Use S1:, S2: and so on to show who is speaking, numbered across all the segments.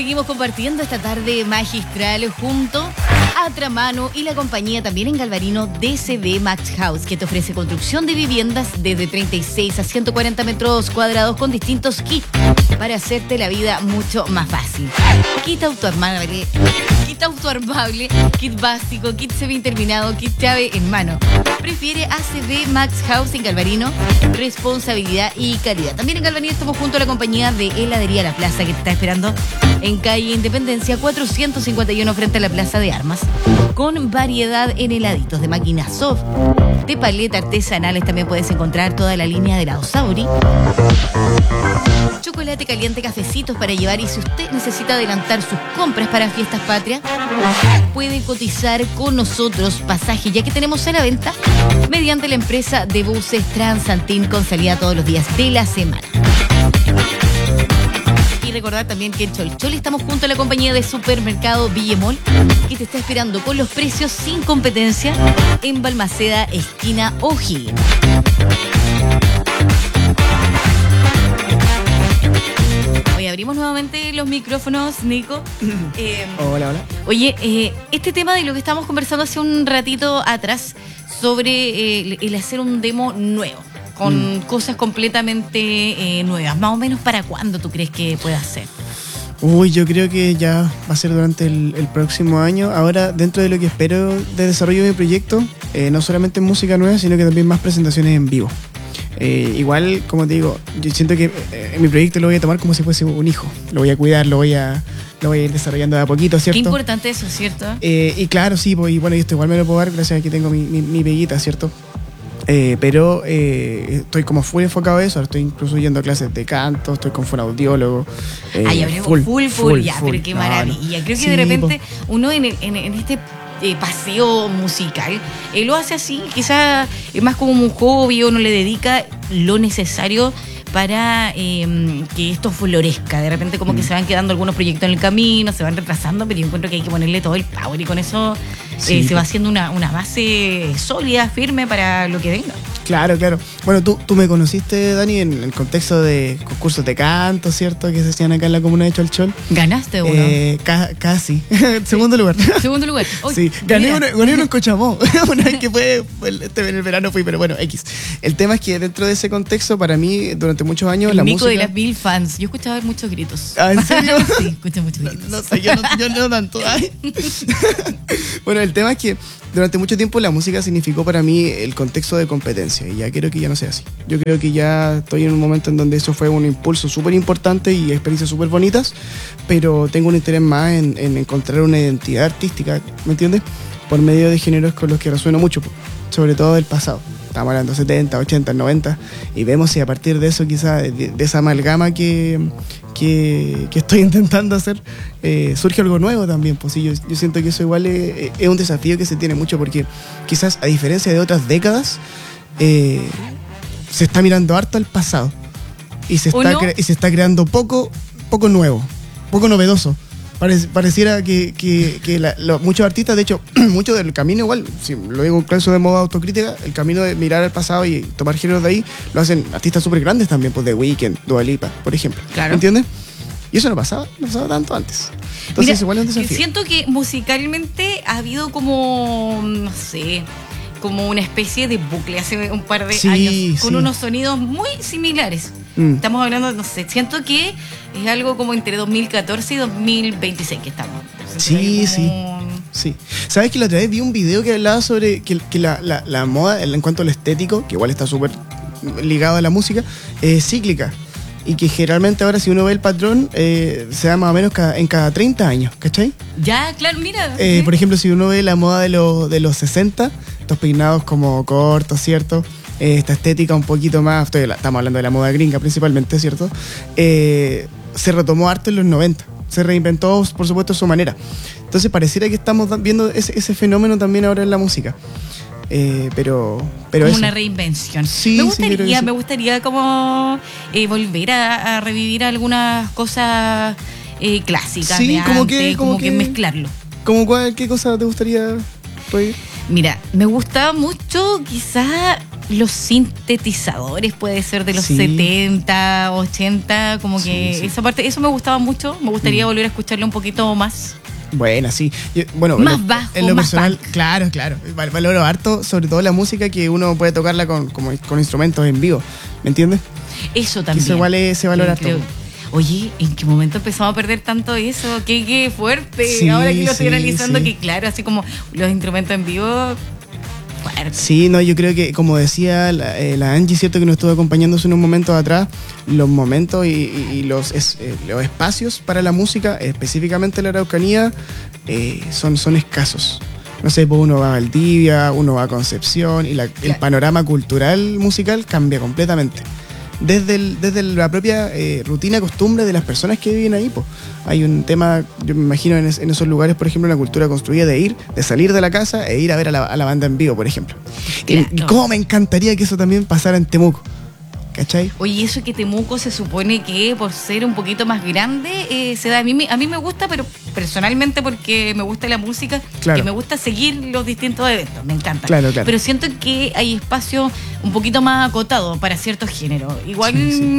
S1: Seguimos compartiendo esta tarde magistral junto a Tramano y la compañía también en Galvarino DCB Max House, que te ofrece construcción de viviendas desde 36 a 140 metros cuadrados con distintos kits para hacerte la vida mucho más fácil. Kit autoarmable, kit básico, kit semi-terminado, kit llave en mano. Prefiere ACB Max House en Galvarino, responsabilidad y calidad. También en Galvarino estamos junto a la compañía de Heladería La Plaza, que te está esperando en calle Independencia 451 frente a la Plaza de Armas, con variedad en heladitos de máquinas soft, de paleta artesanales. También puedes encontrar toda la línea de helado Sauri, chocolate caliente, cafecitos para llevar, y si usted necesita adelantar sus compras para fiestas patrias, puede cotizar con nosotros pasajes, ya que tenemos a la venta mediante la empresa de buses Transantin con salida todos los días de la semana. Y recordar también que en Cholchol estamos junto a la compañía de supermercado Villemol, que te está esperando con los precios sin competencia en Balmaceda, esquina O'Higgins. Hoy abrimos nuevamente los micrófonos, Nico.
S2: Hola.
S1: Oye, este tema de lo que estábamos conversando hace un ratito atrás sobre el hacer un demo nuevo, con cosas completamente nuevas. Más o menos, ¿para cuándo tú crees que pueda ser?
S2: Uy, yo creo que ya va a ser durante el próximo año. Ahora, dentro de lo que espero de desarrollo de mi proyecto, no solamente música nueva, sino que también más presentaciones en vivo. Igual, como te digo, yo siento que mi proyecto lo voy a tomar como si fuese un hijo. Lo voy a cuidar, lo voy a ir desarrollando de a poquito, ¿cierto?
S1: Qué importante eso, ¿cierto?
S2: Y claro, sí, pues, y bueno, y esto igual me lo puedo dar gracias a que tengo mi peguita, ¿cierto? Pero estoy como full enfocado a eso. Ahora estoy incluso yendo a clases de canto, estoy con fonoaudiólogo.
S1: Ya hablemos full, ya, pero qué maravilla. Creo que sí, de repente uno en este paseo musical, lo hace así, quizás es más como un hobby, uno le dedica lo necesario para que esto florezca. De repente como que se van quedando algunos proyectos en el camino, se van retrasando, pero yo encuentro que hay que ponerle todo el power, y con eso se va haciendo una base sólida, firme para lo que venga.
S2: Claro. Bueno, tú me conociste, Dani, en el contexto de concursos de canto, ¿cierto? Que se hacían acá en la comuna de Cholchol.
S1: ¿Ganaste uno?
S2: Casi. Segundo lugar.
S1: Oye,
S2: sí, gané uno en Cochamó. Una vez que fue, en el verano fui, pero bueno, X. El tema es que dentro de ese contexto, para mí, durante muchos años, la
S1: Nico
S2: música...
S1: de las Bill fans. Yo escuchaba muchos gritos.
S2: ¿Ah, en serio?
S1: Sí, escuché muchos gritos.
S2: No sé, yo no tanto. Ay. Bueno, el tema es que durante mucho tiempo la música significó para mí el contexto de competencia, y ya quiero que ya no sea así. Yo creo que ya estoy en un momento en donde eso fue un impulso súper importante y experiencias súper bonitas, pero tengo un interés más en encontrar una identidad artística, ¿me entiendes? Por medio de géneros con los que resueno mucho, sobre todo del pasado. Estamos hablando de 70, 80, 90, y vemos si a partir de eso, quizás de esa amalgama que estoy intentando hacer, surge algo nuevo también. Pues sí, yo siento que eso igual es un desafío que se tiene mucho, porque quizás a diferencia de otras décadas, se está mirando harto al pasado y se está creando poco nuevo, poco novedoso. Pareciera que muchos artistas, de hecho, mucho del camino, igual, si lo digo en caso de modo autocrítica, el camino de mirar al pasado y tomar géneros de ahí, lo hacen artistas súper grandes también, pues The Weeknd, Dua Lipa, por ejemplo.
S1: Claro.
S2: ¿Entiendes? Y eso no pasaba tanto antes. Entonces,
S1: mira,
S2: igual es un desafío.
S1: Siento que musicalmente ha habido como, no sé, como una especie de bucle hace un par de años, con unos sonidos muy similares. Estamos hablando, no sé, siento que es algo como entre 2014 y 2026 que estamos.
S2: Sí. ¿Sabes que la otra vez vi un video que hablaba sobre que la moda, en cuanto al estético, que igual está súper ligado a la música, es cíclica? Y que generalmente ahora, si uno ve el patrón, se da más o menos en cada 30 años, ¿cachai?
S1: Ya, claro, mira.
S2: Por ejemplo, si uno ve la moda de los 60, estos peinados como cortos, ¿cierto? Esta estética un poquito más, estamos hablando de la moda gringa principalmente, ¿cierto? Se retomó harto en los 90, se reinventó, por supuesto, a su manera. Entonces pareciera que estamos viendo ese fenómeno también ahora en la música. Pero
S1: como
S2: eso.
S1: Una reinvención.
S2: Sí,
S1: me gustaría como volver a revivir algunas cosas clásicas de antes, como que mezclarlo.
S2: ¿Qué cosa te gustaría revivir?
S1: Mira, me gustaba mucho quizá los sintetizadores, puede ser de los 70, 80, como que esa parte, eso me gustaba mucho. Me gustaría volver a escucarlo un poquito más.
S2: Bueno, sí. Bueno,
S1: más bajo,
S2: en lo
S1: más
S2: personal,
S1: punk.
S2: claro. Valoro harto, sobre todo la música que uno puede tocarla con instrumentos en vivo. ¿Me entiendes?
S1: Eso también.
S2: Eso igual se valora harto.
S1: Oye, ¿en qué momento empezamos a perder tanto eso? ¡Qué fuerte!
S2: Sí,
S1: ahora que lo estoy analizando,
S2: sí.
S1: que claro, así como los instrumentos en vivo... Fuerte.
S2: Sí, no, yo creo que, como decía la Angie, cierto, que nos estuvo acompañando hace unos momentos atrás, los momentos y los espacios para la música, específicamente la Araucanía, son escasos. No sé, pues uno va a Valdivia, uno va a Concepción y el panorama cultural musical cambia completamente. Desde la propia rutina, costumbre de las personas que viven ahí, pues. Hay un tema, yo me imagino en esos lugares, por ejemplo, una cultura construida de salir de la casa e ir a ver a la banda en vivo, por ejemplo.
S1: Claro.
S2: Y cómo me encantaría que eso también pasara en Temuco. ¿Cachai?
S1: Oye, eso que Temuco se supone que por ser un poquito más grande se da. A mí me gusta, pero personalmente porque me gusta la música,
S2: claro,
S1: que me gusta seguir los distintos eventos, me encanta.
S2: Claro.
S1: Pero siento que hay espacio un poquito más acotado para ciertos géneros. Igual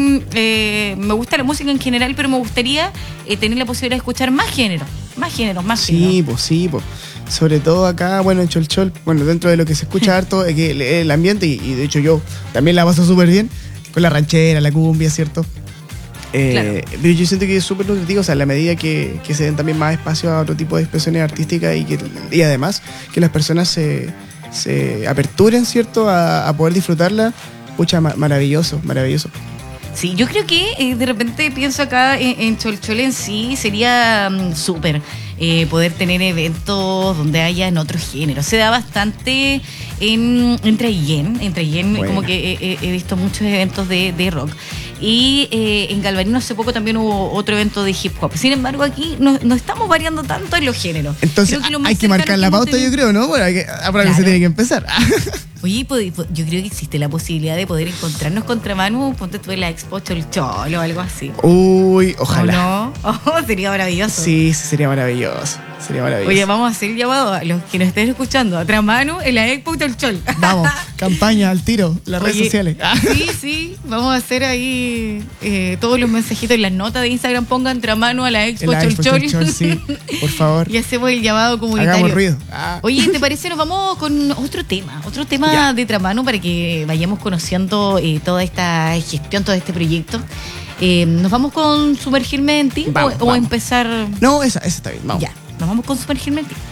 S1: me gusta la música en general, pero me gustaría tener la posibilidad de escuchar más géneros.
S2: Sí, pues. Sobre todo acá, bueno, en Cholchol, bueno, dentro de lo que se escucha harto, que el ambiente, y de hecho yo también la paso súper bien, con la ranchera, la cumbia, ¿cierto?
S1: Claro.
S2: Pero yo siento que es súper nutritivo, o sea, a la medida que se den también más espacio a otro tipo de expresiones artísticas y además que las personas se aperturen, ¿cierto? A poder disfrutarla, pucha, maravilloso.
S1: Sí, yo creo que de repente pienso acá en Cholchol en sí, sería súper poder tener eventos donde haya en otros géneros. Se da bastante en Traillén, bueno, como que he visto muchos eventos de rock. Y en Galvarino hace poco también hubo otro evento de hip hop. Sin embargo, aquí no estamos variando tanto en los géneros.
S2: Entonces hay que marcar la pauta, yo creo, ¿no? Bueno, por ahí se tiene que empezar.
S1: Oye, yo creo que existe la posibilidad de poder encontrarnos contra Manu, ponte tú en la Expo Cholchol o algo así.
S2: Uy, ojalá.
S1: ¿O no? Sería maravilloso.
S2: Sí, sería maravilloso.
S1: Oye, vamos a hacer el llamado a los que nos estén escuchando. A Manu en la Expo Cholchol.
S2: Vamos, campaña al tiro, las redes sociales.
S1: Sí, vamos a hacer ahí todos los mensajitos en las notas de Instagram. Pongan Manu a la Expo Cholchol.
S2: Sí, por favor.
S1: Y hacemos el llamado comunitario.
S2: Hagamos ruido.
S1: Oye, ¿te parece? Nos vamos con otro tema de Tramano para que vayamos conociendo toda esta gestión, todo este proyecto. ¿Nos vamos con Sumergirme en ti o empezar?
S2: No, esa está bien, vamos.
S1: Ya, nos vamos con Sumergirme en ti.